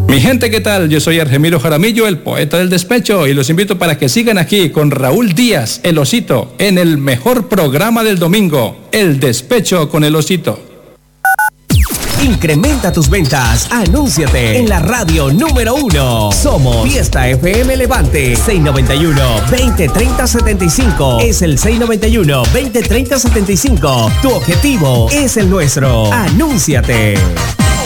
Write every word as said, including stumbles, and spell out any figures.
Mi gente, ¿qué tal? Yo soy Argemiro Jaramillo, el poeta del despecho, y los invito para que sigan aquí con Raúl Díaz, el Osito, en el mejor programa del domingo, El Despecho con el Osito. Incrementa tus ventas, anúnciate en la radio número uno. Somos Fiesta F M Levante, seis noventa y uno, veinte, treinta, setenta y cinco. Es el seis noventa y uno, veinte, treinta, setenta y cinco. Tu objetivo es el nuestro. Anúnciate.